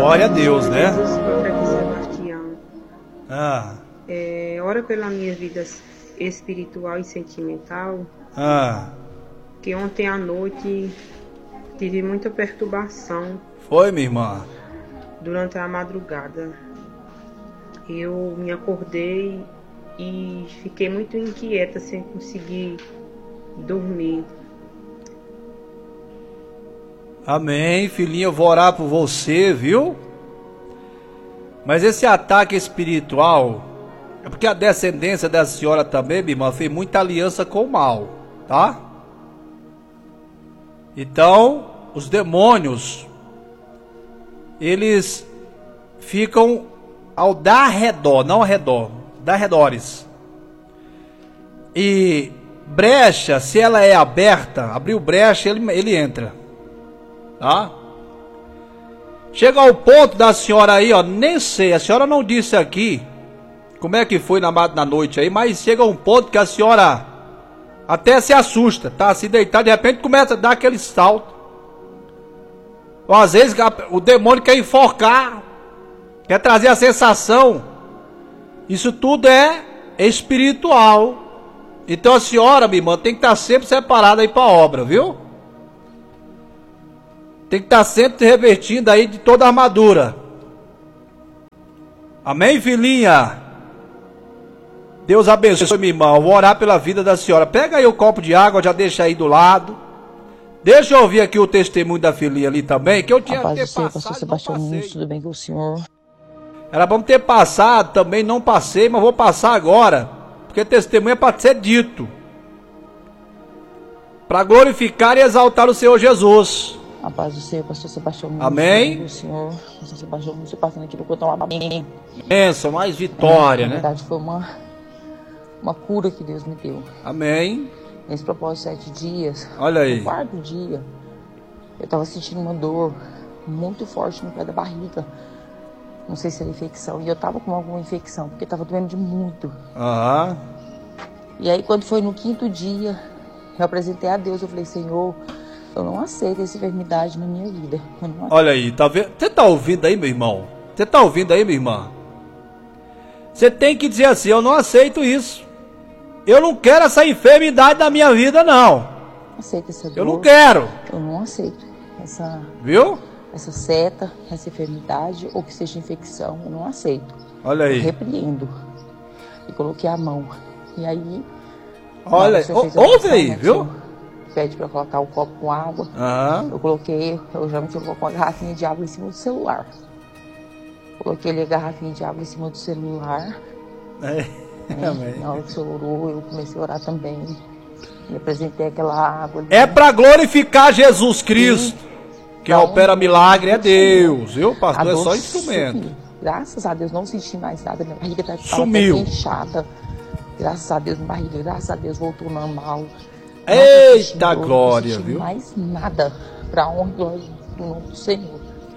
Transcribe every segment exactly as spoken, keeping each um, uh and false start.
Glória a Deus, né? Jesus, profeta Sebastião. Ah. É, ora pela minha vida espiritual e sentimental. Ah. Que ontem à noite tive muita perturbação. Foi, minha irmã? Durante a madrugada. Eu me acordei e fiquei muito inquieta, sem conseguir dormir. Amém, filhinha, eu vou orar por você, viu? Mas esse ataque espiritual é porque a descendência da senhora também, minha irmã, fez muita aliança com o mal, tá? Então, os demônios, eles ficam ao dar redor, não ao redor, dar redores. E brecha, se ela é aberta, abriu brecha, ele, ele entra. Tá? Chega ao ponto da senhora aí, ó, nem sei, a senhora não disse aqui como é que foi na, na noite aí, mas chega um ponto que a senhora até se assusta, tá? Se deitar, de repente começa a dar aquele salto. Ou às vezes o demônio quer enforcar, quer trazer a sensação. Isso tudo é espiritual. Então a senhora, minha irmã, tem que estar sempre separada aí para a obra, viu? Tem que estar sempre revestindo aí de toda a armadura. Amém, filhinha? Deus abençoe, minha irmã. Eu vou orar pela vida da senhora. Pega aí o copo de água, já deixa aí do lado. Deixa eu ouvir aqui o testemunho da filhinha ali também, que eu tinha que ter passado, pastor Sebastião, muito, tudo bem com o senhor? Era bom ter passado, também não passei, mas vou passar agora, porque testemunho é para ser dito, para glorificar e exaltar o Senhor Jesus. A paz do Senhor, pastor Sebastião. Amém. O Senhor, pastor Sebastião, você passando aqui no cotão. Amém. Bênção, mais vitória, é, né? Na verdade, foi uma, uma cura que Deus me deu. Amém. Nesse propósito de sete dias. Olha aí. No quarto dia, eu tava sentindo uma dor muito forte no pé da barriga. Não sei se era infecção. E eu tava com alguma infecção, porque tava doendo de muito. Aham. E aí, quando foi no quinto dia, eu apresentei a Deus. Eu falei, Senhor, eu não aceito essa enfermidade na minha vida. Olha aí, tá vendo? Você tá ouvindo aí, meu irmão? Você tá ouvindo aí, minha irmã? Você tem que dizer assim, eu não aceito isso. Eu não quero essa enfermidade na minha vida, não. Aceita essa dor. Eu não quero. Eu não aceito essa... Viu? Essa seta, essa enfermidade, ou que seja infecção, eu não aceito. Olha aí. Eu repreendo. E coloquei a mão. E aí... Olha, ouve aí, viu? Pede pra colocar o copo com água. Uhum. Eu coloquei, eu geralmente eu coloco uma garrafinha de água em cima do celular. Coloquei ali a garrafinha de água em cima do celular. É. Né? Na hora que o senhor orou, eu comecei a orar também. Me apresentei aquela água. É para glorificar Jesus Cristo. Sim. Que então, opera milagre é Deus. Eu, pastor, é só instrumento. Sumiu. Graças a Deus, não senti mais nada. Minha barriga estava sumiu. Inchada. Graças a Deus, minha barriga, graças a Deus, voltou normal. Eita glória, viu? Mais nada para honra do nome do Senhor.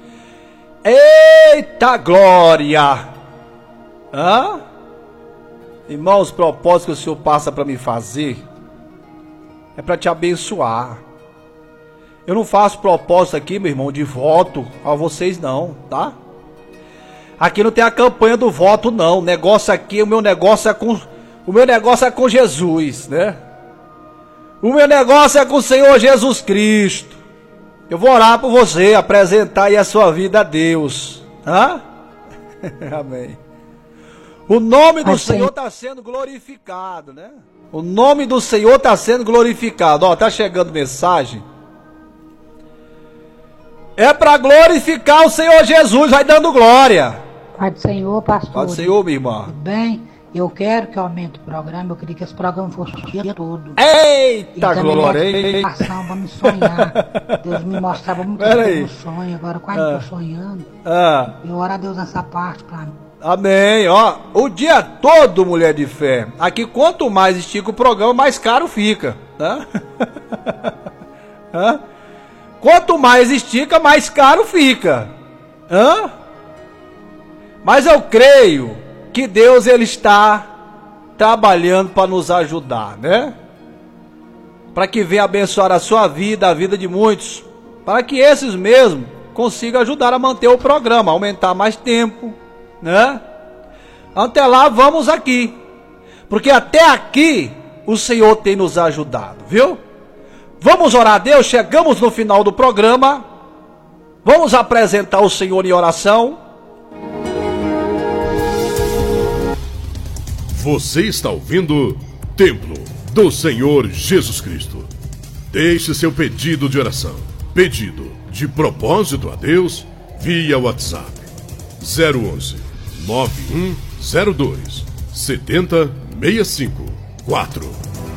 Eita glória! Hã? Irmão, os propósitos que o Senhor passa para me fazer é para te abençoar. Eu não faço propósito aqui, meu irmão, de voto a vocês não, tá? Aqui não tem a campanha do voto não. O negócio aqui, o meu negócio é com o meu negócio é com Jesus, né? O meu negócio é com o Senhor Jesus Cristo. Eu vou orar por você, apresentar aí a sua vida a Deus. Hã? Amém. O nome do Amém. Senhor está sendo glorificado, né? O nome do Senhor está sendo glorificado. Ó, tá chegando mensagem. É para glorificar o Senhor Jesus, vai dando glória. Pai do Senhor, pastor. Pai do Senhor, minha irmã. Tudo bem? Eu quero que aumente o programa, eu queria que esse programa fosse o dia todo. Eita, glória, hein? Para me sonhar. Deus me mostrava muito no sonho, agora quase ah. estou sonhando. Ah. Eu oro a Deus nessa parte para mim. Amém, ó. O dia todo, mulher de fé. Aqui, quanto mais estica o programa, mais caro fica. Tá? Hã? Quanto mais estica, mais caro fica. Hã? Mas eu creio que Deus ele está trabalhando para nos ajudar, né? Para que venha abençoar a sua vida, a vida de muitos, para que esses mesmos consiga ajudar a manter o programa, aumentar mais tempo, né? Até lá, vamos aqui, porque até aqui o Senhor tem nos ajudado, viu? Vamos orar a Deus, chegamos no final do programa, vamos apresentar o Senhor em oração. Você está ouvindo Templo do Senhor Jesus Cristo. Deixe seu pedido de oração, pedido de propósito a Deus, via WhatsApp zero onze, nove um zero dois, sete zero seis cinco quatro.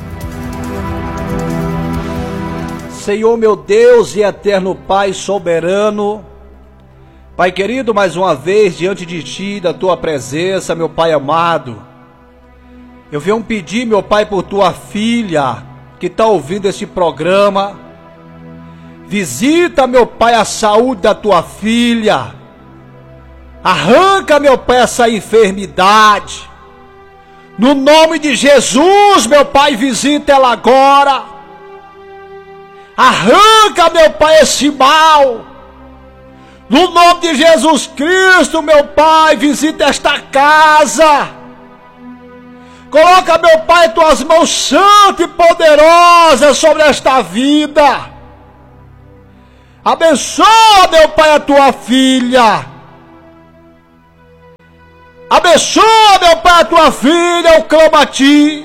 Senhor meu Deus e eterno Pai soberano, Pai querido, mais uma vez diante de Ti, da Tua presença, meu Pai amado, eu venho pedir, meu Pai, por Tua filha que está ouvindo esse programa. Visita, meu Pai, a saúde da Tua filha. Arranca, meu Pai, essa enfermidade. No nome de Jesus, meu Pai, visita ela agora. Arranca, meu Pai, esse mal. No nome de Jesus Cristo, meu Pai, visita esta casa. Coloca, meu Pai, Tuas mãos santas e poderosas sobre esta vida. Abençoa, meu Pai, a Tua filha. Abençoa, meu Pai, a Tua filha, eu clamo a Ti.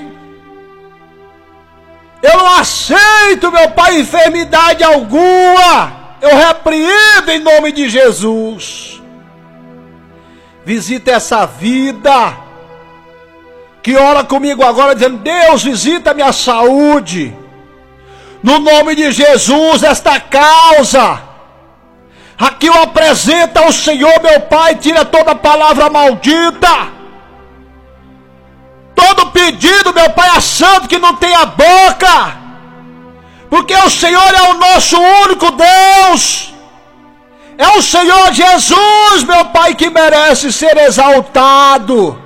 Eu não aceito, meu Pai, enfermidade alguma. Eu repreendo em nome de Jesus. Visita essa vida que ora comigo agora dizendo: Deus, visita a minha saúde. No nome de Jesus, esta causa aqui eu apresento ao Senhor, meu Pai. Tira toda palavra maldita, todo pedido, meu Pai, a santo que não tem a boca, porque o Senhor é o nosso único Deus. É o Senhor Jesus, meu Pai, que merece ser exaltado.